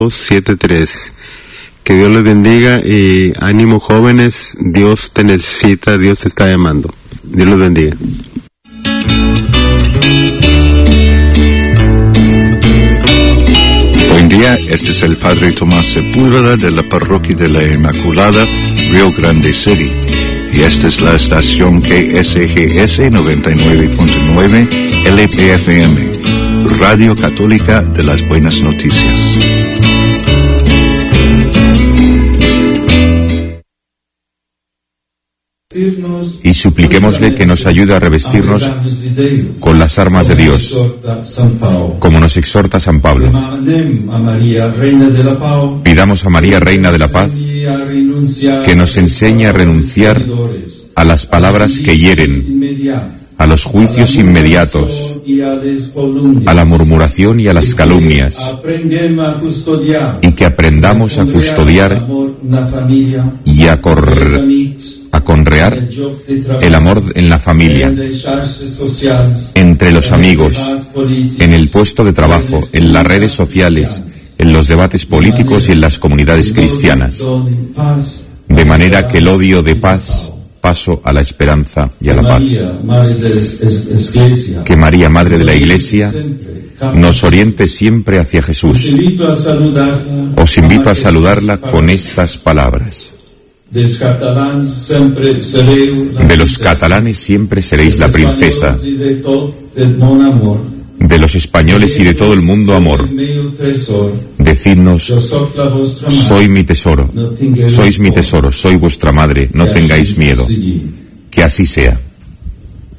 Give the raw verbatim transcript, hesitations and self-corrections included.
siete tres. Que Dios les bendiga y ánimo jóvenes, Dios te necesita, Dios te está llamando. Dios los bendiga. Buen día, este es el Padre Tomás Sepúlveda de la Parroquia de la Inmaculada, Rio Grande City. Y esta es la estación K S G S noventa y nueve punto nueve L P F M, Radio Católica de las Buenas Noticias. Y supliquémosle que nos ayude a revestirnos con las armas de Dios, como nos exhorta San Pablo. Pidamos a María, Reina de la Paz, que nos enseñe a renunciar a las palabras que hieren, a los juicios inmediatos, a la murmuración y a las calumnias, y que aprendamos a custodiar y a correr a conrear el amor en la familia, entre los amigos, en el puesto de trabajo, en las redes sociales, en los debates políticos y en las comunidades cristianas, de manera que el odio de paz paso a la esperanza y a la paz. Que María, Madre de la Iglesia, nos oriente siempre hacia Jesús. Os invito a saludarla con estas palabras. De los catalanes siempre seréis la princesa, de los españoles y de todo el mundo amor. Decidnos, soy mi tesoro, sois mi tesoro, soy vuestra madre, no tengáis miedo. Que así sea.